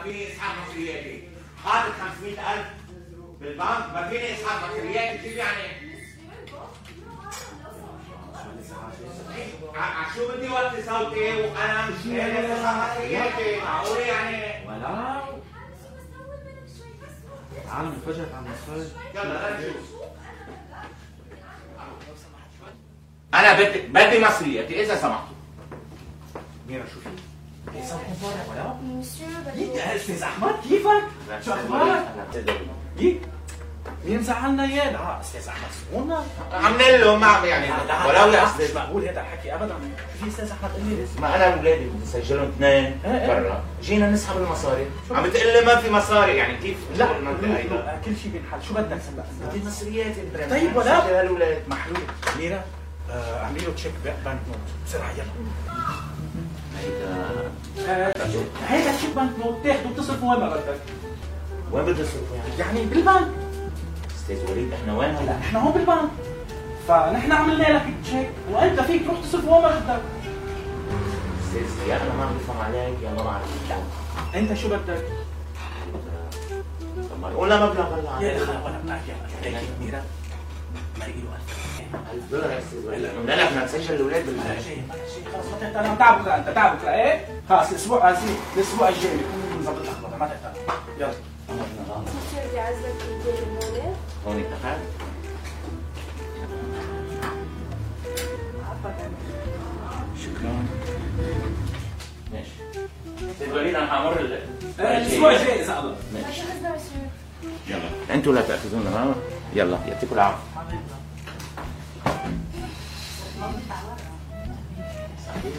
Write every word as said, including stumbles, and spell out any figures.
فيني اسحب مصرياتي، حاطط خمسمية ألف بالبنك، ما فيني اسحب مصرياتي، كيف يعني؟ شو بدي وطي صوتي وانا مش قادر اسحب مصرياتي، معقول يعني؟ ولا تعال انفجرت عم نصفر. يلا نشوف. انا بدي بدي مصرياتي اذا سمحتوا. ميرا شو في؟ كيف صوتكم طالع ولا؟ مسيو يك يا استاذ احمد كيفك؟ شو اخبارك؟ يك مين زعلنا اياه؟ استاذ احمد سمونا؟ عملنا له ما يعني ولو يا استاذ مش مقبول هذا الحكي ابدا. شو في استاذ احمد؟ قل لي ما انا واولادي بدي سجلهم اثنين برا، جينا نسحب المصاري، عم بتقول لي ما في مصاري، يعني كيف؟ لا كل شيء بينحل، شو بدك هلا؟ بدي مصرياتي طيب ولا سجل هالولاد محلول. ميرا اعملي له تشيك بنك نوت بسرعه يلا. هيدا هيدا تشيك بنك نوت تاخده بتصرفه وين ما بدك. وين بدي اصرفه يعني؟ يعني بالبنك. استاذ وليد احنا وين هلا؟ احنا هون بالبنك. فنحن عملنا لك تشيك وانت فيك تروح تصرفه وين ما بدك. استاذ يا انا ما عم بفهم عليك يا ما بعرف. انت شو بدك؟ طب ما قولنا مبلغ هلا. يا اخي ولا بقى يا هيك ميرا مرقي له ألف دولار يا استاذ وليد. قلنا لك بدنا نسجل الاولاد بال خلص ما تهتم. انا تعب بكره انت تعب بكره ايه؟ خلص الاسبوع الاسبوع الجاي بكون نظبط الاخبار ما تهتم. يلا مسيو بدي اعزك تدير المولد. هون اتفقنا؟ شكرا. ماشي. استاذ وليد انا حامر الاسبوع الجاي اذا الله. شو قصدك مسيو؟ يلا انتوا لا تاخذونا ها؟ يلا يعطيكم العافيه.